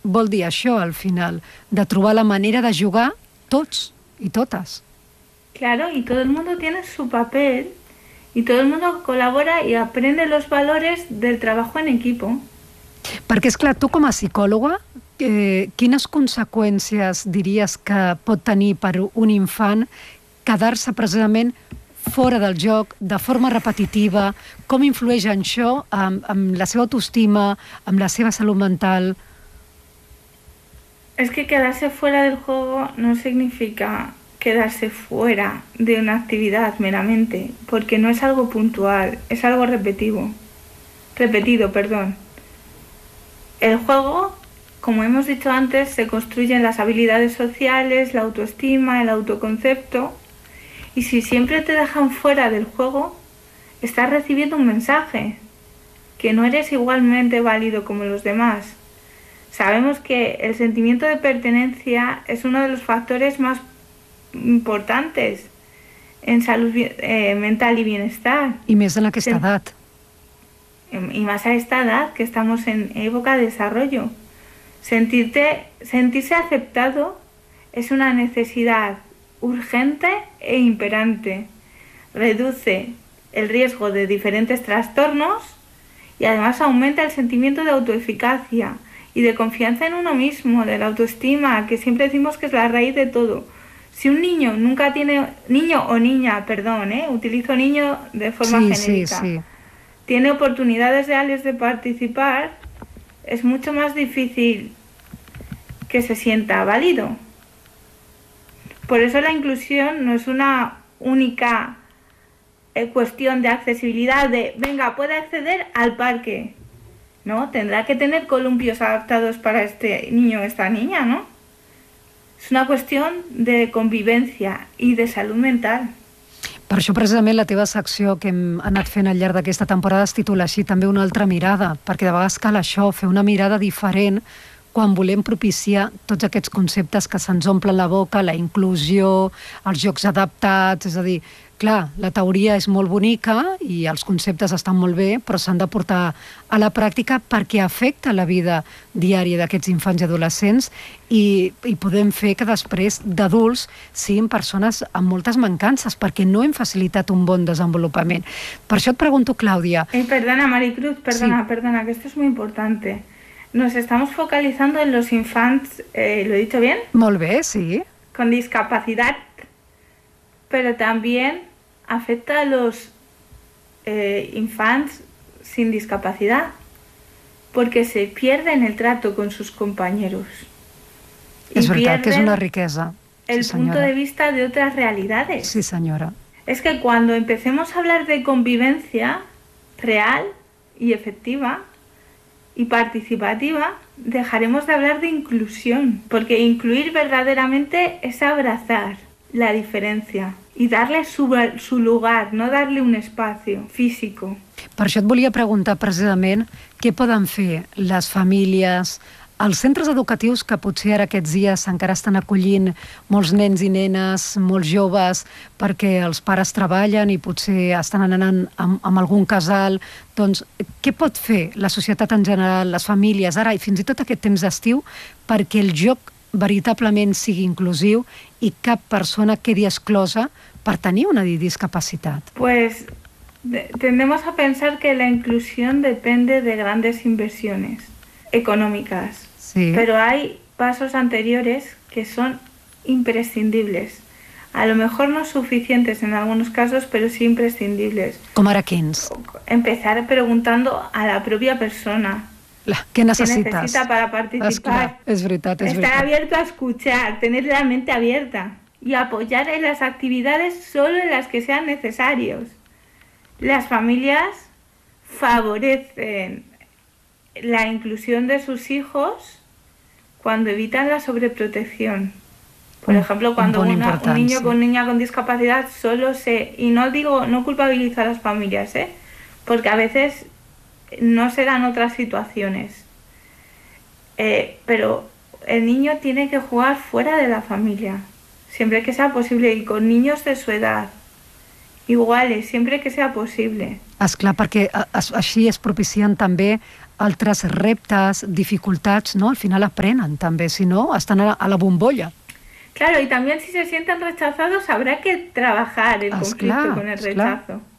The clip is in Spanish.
vol dir això, al final, de trobar la manera de jugar tots y todas. Claro, y todo el mundo tiene su papel y todo el mundo colabora y aprende los valores del trabajo en equipo. Perquè, esclar, tu com a psicòloga, quines conseqüències diries que pot tenir per un infant quedar-se precisament fora del joc, de forma repetitiva? Com influeix en això amb la seva autoestima, amb la seva salut mental? Es que quedarse fuera del juego no significa quedarse fuera de una actividad meramente, porque no es algo puntual, es algo repetido. El juego, como hemos dicho antes, se construyen las habilidades sociales, la autoestima, el autoconcepto, y si siempre te dejan fuera del juego, estás recibiendo un mensaje, que no eres igualmente válido como los demás. Sabemos que el sentimiento de pertenencia es uno de los factores más importantes en salud mental y bienestar. I més en aquesta edat. Y más a esta edad, que estamos en época de desarrollo. Sentirse aceptado es una necesidad urgente e imperante. Reduce el riesgo de diferentes trastornos y además aumenta el sentimiento de autoeficacia y de confianza en uno mismo, de la autoestima, que siempre decimos que es la raíz de todo. Si un niño nunca tiene, niño o niña, perdón, utilizo niño de forma genérica, sí. Tiene oportunidades reales de participar, es mucho más difícil que se sienta válido. Por eso la inclusión no es una única cuestión de accesibilidad, de venga, puede acceder al parque. No, tendrá que tener columpios adaptados para este niño o esta niña, ¿no? Es una cuestión de convivencia y de salud mental. Per això, precisament, la teva secció que hem anat fent al llarg d'aquesta temporada es titula així, també una altra mirada, perquè de vegades cal això, fer una mirada diferent quan volem propiciar tots aquests conceptes que se'ns omplen la boca, la inclusió, els jocs adaptats, és a dir, clar, la teoria és molt bonica i els conceptes estan molt bé, però s'han de portar a la pràctica perquè afecta la vida diària d'aquests infants i adolescents i podem fer que després d'adults siguin persones amb moltes mancances perquè no hem facilitat un bon desenvolupament. Per això et pregunto, Clàudia... Perdona, Maricruz, perdona, que esto es muy importante. Nos estamos focalizando en los infantes, ¿lo he dicho bien? Molt bé, sí. Con discapacidad, pero también afecta a los infantes sin discapacidad, porque se pierden el trato con sus compañeros. És veritat que és una riquesa. El punto de vista de otras realidades. Sí, señora. Es que cuando empecemos a hablar de convivencia real y efectiva y participativa, dejaremos de hablar de inclusión, porque incluir verdaderamente es abrazar la diferencia y darle su lugar, no darle un espacio físico. Per això et volia preguntar precisament què poden fer les famílies, els centres educatius que potser ara aquests dies encara estan acollint molts nens i nenes, molts joves, perquè els pares treballen i potser estan anant amb algun casal. Doncs què pot fer la societat en general, les famílies, ara i fins i tot aquest temps d'estiu, perquè el joc veritablement sigui inclusiu i cap persona quedi exclosa per tenir una discapacitat? Pues tendemos a pensar que la inclusión depende de grandes inversiones económicas, sí. Pero hay pasos anteriores que son imprescindibles. A lo mejor no suficientes en algunos casos, pero sí imprescindibles. Com ara quins? Empezar preguntando a la propia persona. ¿Qué necesitas? ¿Qué necesita para participar? Es verdad, es Estar abierto a escuchar, tener la mente abierta y apoyar en las actividades solo en las que sean necesarios. Las familias favorecen la inclusión de sus hijos cuando evitan la sobreprotección. Por ejemplo, cuando un niño con niña con discapacidad y no digo, no culpabilizo a las familias, porque a veces no se dan otras situaciones. Pero el niño tiene que jugar fuera de la familia, siempre que sea posible, y con niños de su edad. iguales, siempre que sea posible. Esclar, perquè així es propicien també altres reptes, dificultats, ¿no? Al final aprenen també, si no, estan a la bombolla. Claro, y también si se sienten rechazados habrá que trabajar el conflicto con el rechazo.